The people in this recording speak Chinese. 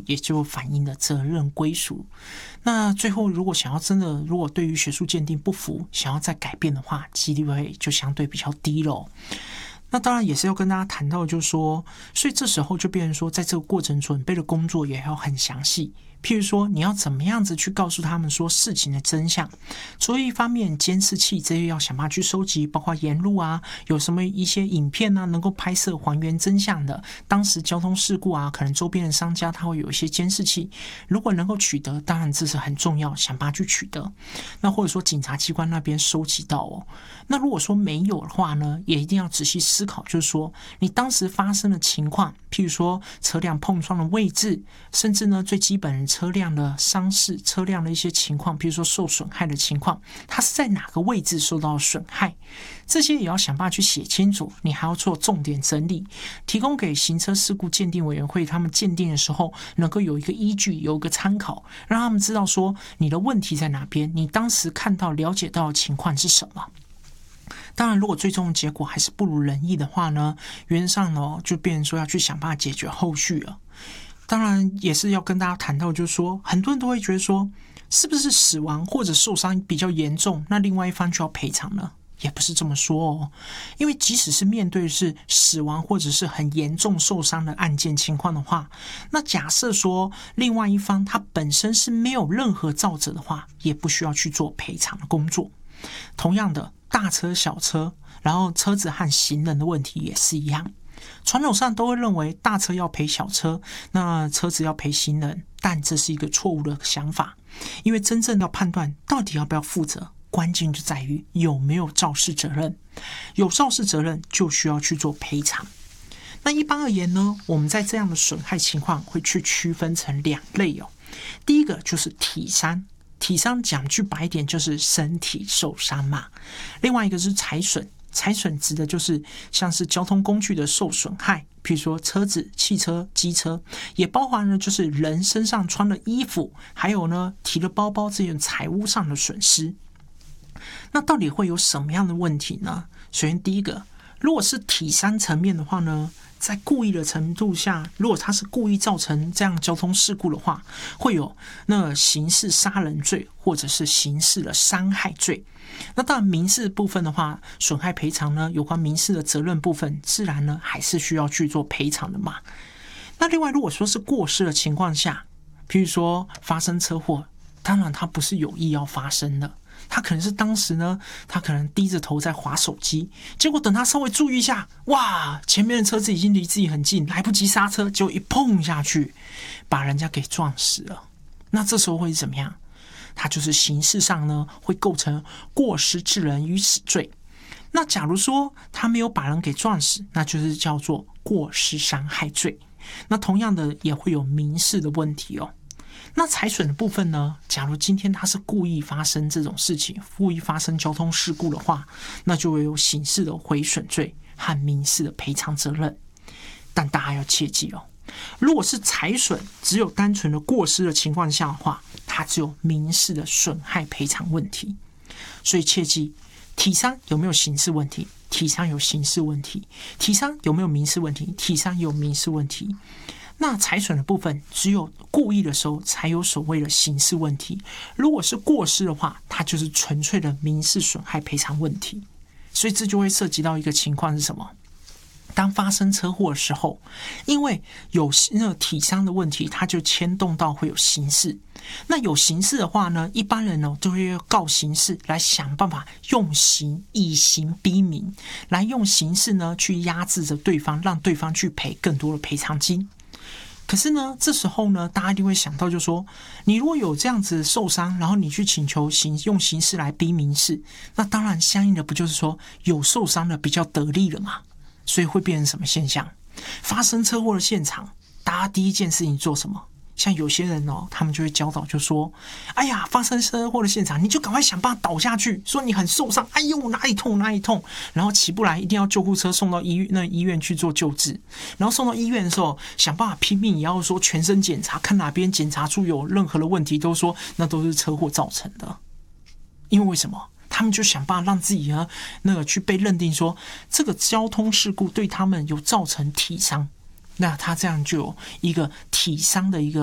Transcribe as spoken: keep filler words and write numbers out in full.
也就反映了责任归属。那最后如果想要真的如果对于学术鉴定不服，想要再改变的话，几率会就相对比较低咯。那当然也是要跟大家谈到，就是说，所以这时候就变成说，在这个过程准备的工作也要很详细。譬如说，你要怎么样子去告诉他们说事情的真相。所以一方面，监视器这些要想办法去收集，包括沿路啊，有什么一些影片啊，能够拍摄还原真相的。当时交通事故啊，可能周边的商家他会有一些监视器，如果能够取得，当然这是很重要，想办法去取得。那或者说警察机关那边收集到哦。那如果说没有的话呢，也一定要仔细思考，就是说你当时发生的情况，譬如说车辆碰撞的位置，甚至呢最基本的车辆的伤势、车辆的一些情况，譬如说受损害的情况，它是在哪个位置受到损害，这些也要想办法去写清楚。你还要做重点整理，提供给行车事故鉴定委员会他们鉴定的时候，能够有一个依据，有一个参考，让他们知道说你的问题在哪边，你当时看到了解到的情况是什么。当然如果最终的结果还是不如人意的话呢，原则上呢就变成说要去想办法解决后续了。当然也是要跟大家谈到，就是说很多人都会觉得说，是不是死亡或者受伤比较严重，那另外一方就要赔偿呢？也不是这么说哦。因为即使是面对的是死亡或者是很严重受伤的案件情况的话，那假设说另外一方他本身是没有任何肇责的话，也不需要去做赔偿的工作。同样的，大车小车，然后车子和行人的问题也是一样。传统上都会认为大车要赔小车，那车子要赔行人，但这是一个错误的想法。因为真正要判断到底要不要负责，关键就在于有没有肇事责任。有肇事责任就需要去做赔偿。那一般而言呢，我们在这样的损害情况会去区分成两类哦。第一个就是体伤，体伤讲句白一点就是身体受伤嘛。另外一个是财损，财损指的就是像是交通工具的受损害，譬如说车子、汽车、机车，也包含了就是人身上穿的衣服，还有呢提了包包这种财务上的损失。那到底会有什么样的问题呢？首先第一个，如果是体伤层面的话呢，在故意的程度下，如果他是故意造成这样交通事故的话，会有那刑事杀人罪或者是刑事的伤害罪。那当然民事部分的话，损害赔偿呢，有关民事的责任部分，自然呢还是需要去做赔偿的嘛。那另外如果说是过失的情况下，譬如说发生车祸，当然他不是有意要发生的，他可能是当时呢，他可能低着头在滑手机，结果等他稍微注意一下，哇，前面的车子已经离自己很近，来不及刹车，结果一碰下去，把人家给撞死了。那这时候会怎么样？他就是刑事上呢会构成过失致人于死罪。那假如说他没有把人给撞死，那就是叫做过失伤害罪。那同样的也会有民事的问题哦。那财损的部分呢，假如今天他是故意发生这种事情，故意发生交通事故的话，那就会有刑事的毁损罪和民事的赔偿责任。但大家要切记哦，如果是财损只有单纯的过失的情况下的话，它只有民事的损害赔偿问题。所以切记，体伤有没有刑事问题？体伤有刑事问题。体伤有没有民事问题？体伤有民事问题。那财损的部分，只有故意的时候才有所谓的刑事问题。如果是过失的话，它就是纯粹的民事损害赔偿问题。所以这就会涉及到一个情况是什么？当发生车祸的时候，因为有那个体伤的问题，它就牵动到会有刑事。那有刑事的话呢，一般人呢都会告刑事来想办法用刑以刑逼民，来用刑事呢去压制着对方，让对方去赔更多的赔偿金。可是呢，这时候呢，大家一定会想到，就说你如果有这样子受伤，然后你去请求刑用刑事来逼民事，那当然相应的不就是说有受伤的比较得利了嘛？所以会变成什么现象？发生车祸的现场，大家第一件事情做什么？像有些人哦，他们就会教导，就说：“哎呀，发生车祸的现场，你就赶快想办法倒下去，说你很受伤，哎呦哪里痛哪里痛，然后起不来，一定要救护车送到医院那医院去做救治。然后送到医院的时候，想办法拼命也要说全身检查，看哪边检查出有任何的问题，都说那都是车祸造成的。因为为什么？”他们就想办法让自己呢，那个去被认定说这个交通事故对他们有造成体伤，那他这样就有一个体伤的一个